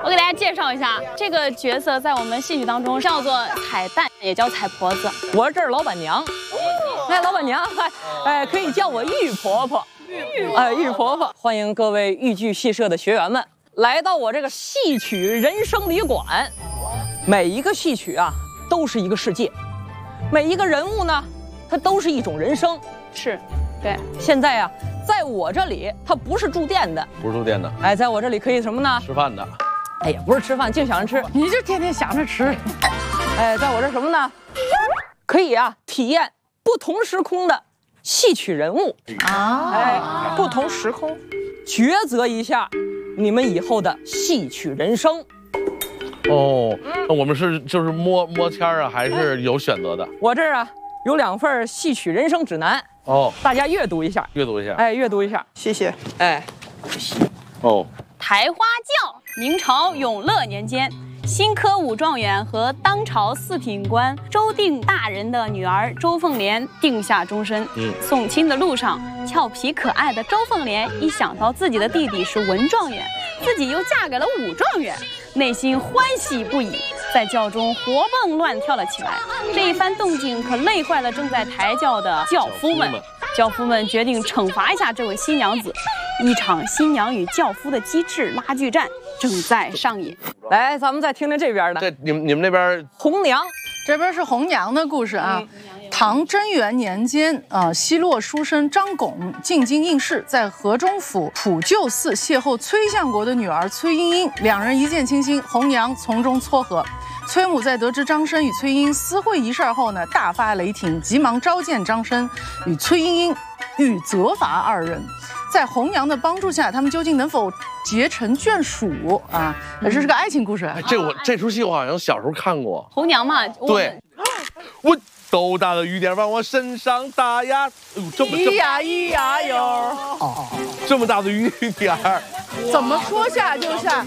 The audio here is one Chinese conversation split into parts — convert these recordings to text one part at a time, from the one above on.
我给大家介绍一下，这个角色在我们戏曲当中叫做彩蛋，也叫彩婆子。 我这儿老板娘，哎，老板娘，哎，可以叫我玉婆婆。玉婆婆，欢迎各位豫剧戏社的学员们来到我这个戏曲人生旅馆。每一个戏曲啊，都是一个世界，每一个人物呢，它都是一种人生。 是，对。 现在啊，在我这里，它不是住店的， 不是住店的， 哎，在我这里可以什么呢？ 吃饭的。 哎呀，不是吃饭，净想着吃， 你就天天想着吃。 哎，在我这什么呢？可以啊，体验不同时空的戏曲人物啊， 哎，不同时空，抉择一下你们以后的戏曲人生。 哦，那我们就是摸签啊，还是有选择的？ 我这儿啊有2份戏曲人生指南， 哦， 大家阅读一下， 阅读一下。 哎，阅读一下， 谢谢。 哎， 哦， 台花轿，明朝永乐年间，新科武状元和当朝4品官周定大人的女儿周凤莲定下终身。送亲的路上，俏皮可爱的周凤莲一想到自己的弟弟是文状元，自己又嫁给了武状元，内心欢喜不已，在轿中活蹦乱跳了起来。这一番动静可累坏了正在抬轿的轿夫们。轿夫们决定惩罚一下这位新娘子。一场新娘与轿夫的机智拉锯战正在上演。 来，咱们再听听这边的。 这你们那边红娘， 这边是红娘的故事啊。唐贞元年间，西洛书生张拱进京应试，在河中府普救寺邂逅崔相国的女儿崔莺莺，两人一见倾心，红娘从中撮合。崔母在得知张生与崔莺私会一事后呢，大发雷霆，急忙召见张生与崔莺莺，欲责罚2人。在红娘的帮助下，他们究竟能否结成眷属啊？这是个爱情故事。 这出戏我好像小时候看过。 红娘嘛， 对，我豆大的雨点往我身上打呀， 咿呀咿呀哟， 哦，这么大的雨点儿， 怎么说下就下。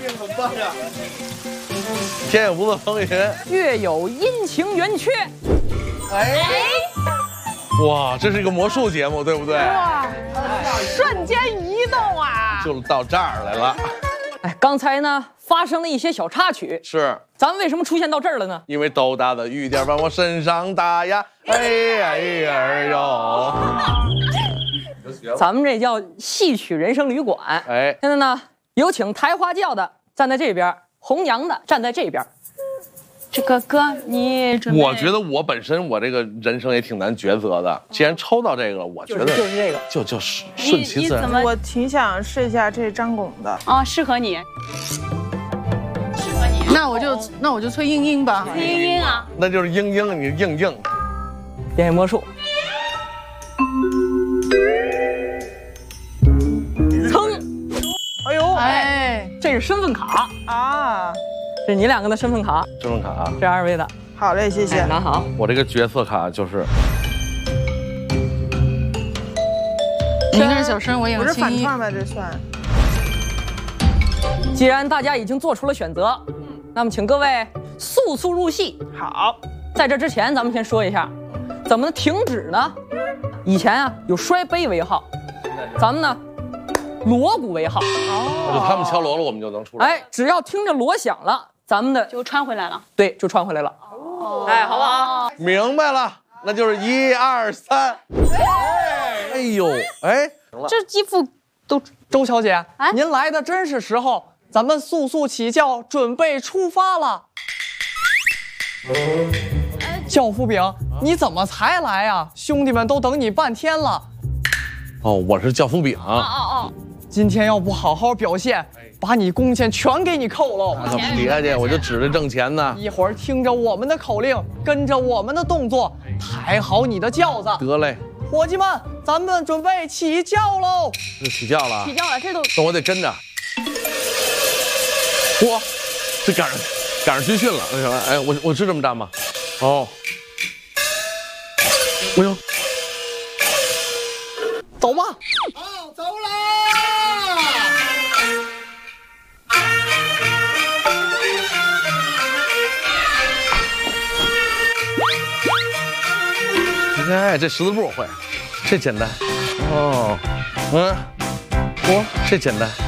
天有不测风云， 月有阴晴圆缺。 哎，哇，这是一个魔术节目，对不对？ 哇，瞬间移动啊！ 就到这儿来了。 哎，刚才呢发生了一些小插曲， 是， 咱们为什么出现到这儿了呢？ 因为豆大的雨点往我身上打呀，哎呀哎呀哟。 咱们这叫戏曲人生旅馆。 哎， 现在呢，有请抬花轿的站在这边，红娘的站在这边。 这个哥，你准备？ 我觉得我本身我这个人生也挺难抉择的。既然抽到这个了，我觉得就是这个， 就是顺其自然。 我挺想试一下这张拱的啊，适合你。 那我就崔莺莺吧。 崔莺莺啊， 那就是莺莺，你硬。 变演魔术。噌！哎呦， 哎， 这是身份卡啊！ 这是你2个的身份卡， 身份卡啊， 这2位的。 好嘞，谢谢。 拿好。 我这个角色卡就是， 你应该是小生，我演我是个青衣。 反串吧，这算。 既然大家已经做出了选择，那么请各位速速入戏。 好， 在这之前，咱们先说一下，怎么能停止呢？以前啊有摔杯为号，咱们呢锣鼓为号。 就他们敲锣了，我们就能出来。 哎，只要听着锣响了，咱们的就穿回来了。 对，就穿回来了。哎，好不好？ 明白了，那就是1、2、3。哎呦，哎， 这肌肤都。 周小姐，您来的真是时候，咱们速速起轿，准备出发了。教夫饼，你怎么才来呀？兄弟们都等你半天了。 哦，我是教夫饼。 今天要不好好表现，把你工钱全给你扣喽。 可别介，我就指着挣钱呢。 一会儿听着我们的口令，跟着我们的动作，抬好你的轿子。 得嘞， 伙计们，咱们准备起轿喽！ 这起轿了， 起轿了，这都。 那我得跟着。嚯，这赶上军训了，那什么？哎，我是这么站吗？哦，哎呦， 走吧。 好，走啦！ 哎，这十字步会，这简单。哦，这简单。